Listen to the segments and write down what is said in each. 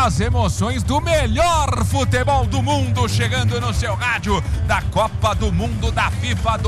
as emoções do melhor futebol do mundo chegando no seu rádio da Copa do Mundo da FIFA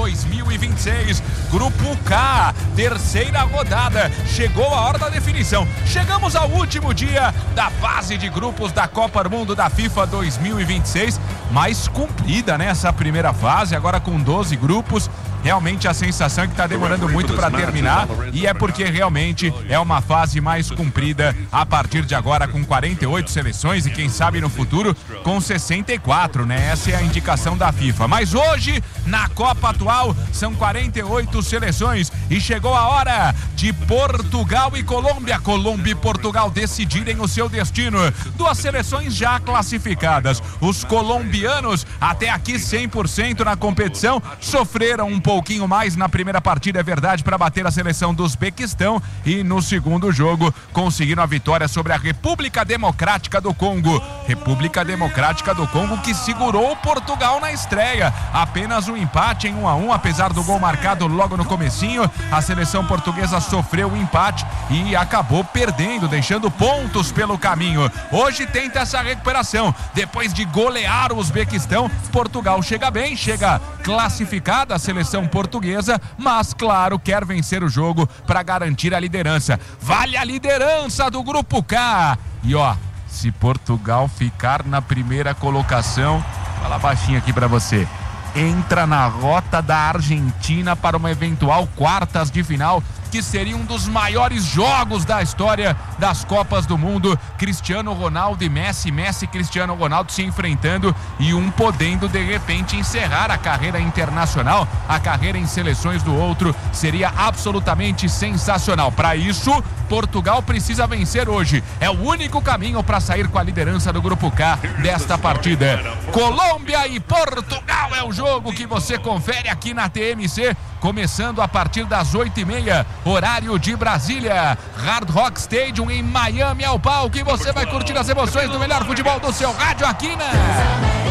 2026. Grupo K, terceira rodada. Chegou a hora da definição. Chegamos ao último dia da fase de grupos da Copa do Mundo da FIFA 2026. Mais cumprida nessa primeira fase, agora com 12 grupos. Realmente a sensação é que está demorando muito para terminar, e é porque realmente é uma fase mais comprida a partir de agora, com 48 seleções e quem sabe no futuro com 64, né? Essa é a indicação da FIFA. Mas hoje, na Copa atual, são 48 seleções e chegou a hora de Portugal e Colômbia. Colômbia e Portugal decidirem o seu destino. Duas seleções já classificadas. Os colombianos, até aqui 100% na competição, sofreram um pouquinho mais na primeira partida, é verdade, para bater a seleção do Uzbequistão, e no segundo jogo conseguiram a vitória sobre a República Democrática do Congo. República Democrática do Congo que segurou Portugal na estreia. Apenas um empate em 1-1, apesar do gol marcado logo no comecinho. A seleção portuguesa sofreu o empate e acabou perdendo, deixando pontos pelo caminho. Hoje tenta essa recuperação. Depois de golear o Uzbequistão, Portugal chega bem, chega classificada a seleção portuguesa, mas claro, quer vencer o jogo para garantir a liderança. Vale a liderança do Grupo K. E ó, se Portugal ficar na primeira colocação, fala baixinho aqui para você, entra na rota da Argentina para uma eventual quartas de final, que seria um dos maiores jogos da história das Copas do Mundo. Cristiano Ronaldo e Messi, Messi e Cristiano Ronaldo se enfrentando e um podendo de repente encerrar a carreira internacional, a carreira em seleções do outro. Seria absolutamente sensacional. Para isso, Portugal precisa vencer hoje. É o único caminho para sair com a liderança do Grupo K desta partida. Colômbia e Portugal é o jogo que você confere aqui na TMC, começando a partir das 8h30, horário de Brasília. Hard Rock Stadium em Miami é o palco, e você vai curtir as emoções do melhor futebol do seu rádio aqui na